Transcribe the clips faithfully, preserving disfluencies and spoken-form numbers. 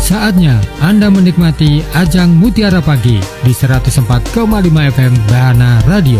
Saatnya Anda menikmati Ajang Mutiara Pagi di seratus empat koma lima F M Bahana Radio.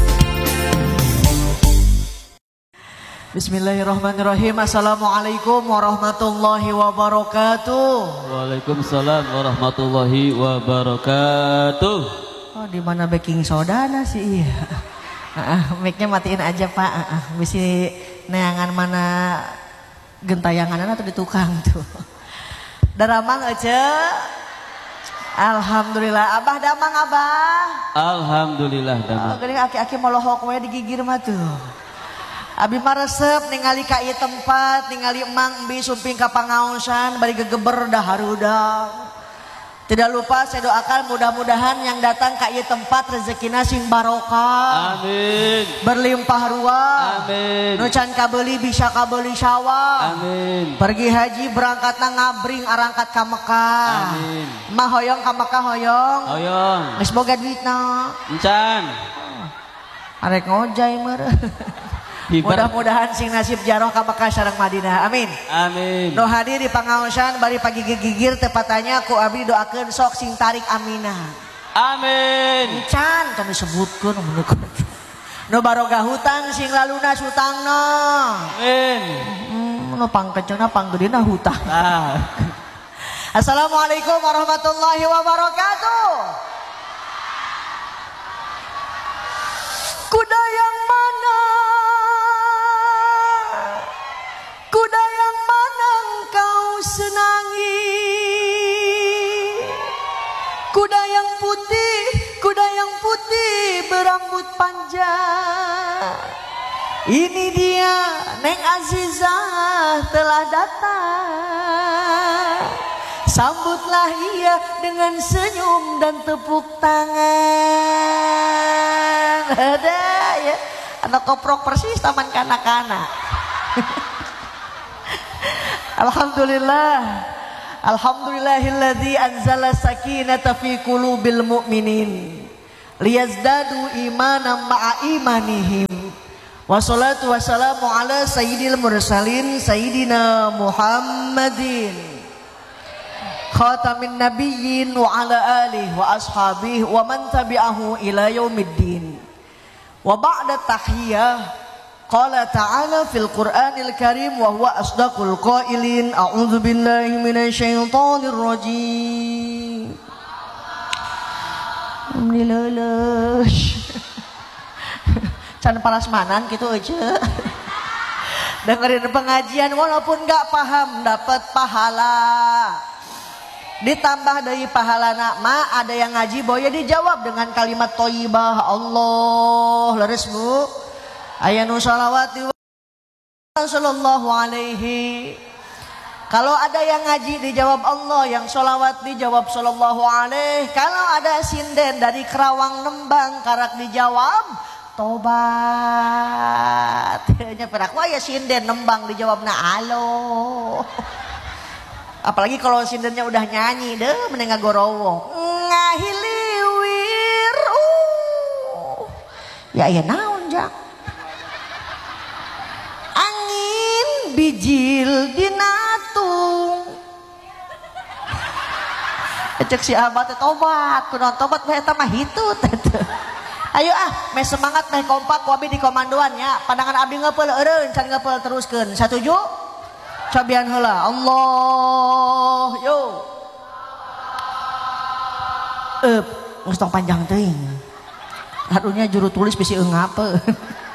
Bismillahirrahmanirrahim. Assalamualaikum warahmatullahi wabarakatuh. Waalaikumsalam warahmatullahi wabarakatuh. Oh, di mana baking sodana sih? Iya. Uh, mic-nya matiin aja Pak. Uh, bisa neangan mana gentayangan atau di tukang tuh. Daramang aja. Alhamdulillah. Abah damang abah. Alhamdulillah damang. Oh, gini aki-aki molohok we digigir mah tuh. Abi mah resep ningali ka ieu tempat, ningali emang bi sumping ka pangaosan bari gegeber daharudag. Tidak lupa saya doakan mudah-mudahan yang datang ke ieu tempat rezekina sing barokah. Amin. Berlimpah ruah. Amin. Nu can kabeuli bisa kabeuli sawah. Amin. Pergi haji berangkatna ngabring arangkat ka Mekah. Amin. Mah hoyong ka Mekah hoyong. Hoyong. Geus boga duitna. Encan. Arek ngojay meureun. Mudah-mudahan sing nasib jaroh ka Mekah sareng Madinah. Amin. Amin. Nu hadir di pangaosan bari pagi gigir tepatnya ku abdi doakeun sok sing tarik aminah. Amin. Can can disebutkeun menurut. Nu barogah hutang sing laluna hutangna. Amin. Hmm, nu pangkecenna panggedina hutang. Ah. Assalamualaikum warahmatullahi wabarakatuh. Kuda yang mana? Kuda yang mana engkau senangi? Kuda yang putih, kuda yang putih berambut panjang. Ini dia Neng Azizah telah datang. Sambutlah ia dengan senyum dan tepuk tangan. Ada ya, anak koprok persis taman kanak-kanak. Alhamdulillah. Alhamdulillahilladzi anzala sakinata fi qulubil mu'minin liyazdadu imanan ma'a imanihim. Wassalatu wassalamu ala sayyidil mursalin sayyidina Muhammadin khatamin nabiyyin wa ala alihi wa ashabihi wa man tabi'ahu ila yaumiddin. Wa ba'da tahiyyah qala ta'ala fil Qur'anil Karim wa huwa asdaqul qailin a'udzu billahi minasyaitonir rajim. Alhamdulillah. Can parasmanan gitu aja. Dengerin pengajian walaupun enggak paham dapat pahala. Ditambah dari pahala nakma ada yang ngaji boya dijawab dengan kalimat thayyibah Allah leres Bu. Aya nu shalawati sallallahu alaihi. Kalau ada yang ngaji dijawab Allah, yang sholawat dijawab sallallahu alaihi. Kalau ada sinden dari Kerawang nembang karak dijawab tobat. Nya perak aya sinden nembang dijawabna alo. Apalagi kalau sindennya udah nyanyi deh mending ngagorowo. Ngahiliwir. Uh. Ya iya naon jak. Angin bijil dinatung. Cek si abah teh tobat, kunaon tobat mah eta mah hitut teh. Ayo ah, meh semangat meh kompak ku abdi di komandoan nya. Pandangan abdi ngeupel eureun, can ngeupel teruskeun. Satuju? Cobian heula. Allah, yo. Eup, geus tong panjang teuing. Harunya juru tulis bisi eungapeun.